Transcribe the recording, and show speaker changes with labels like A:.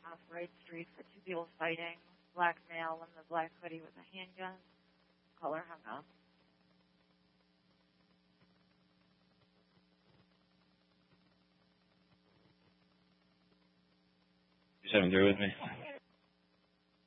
A: off Wright Street for two people fighting. Black male in the black hoodie with a handgun. Caller hung up.
B: You're 7 through with me?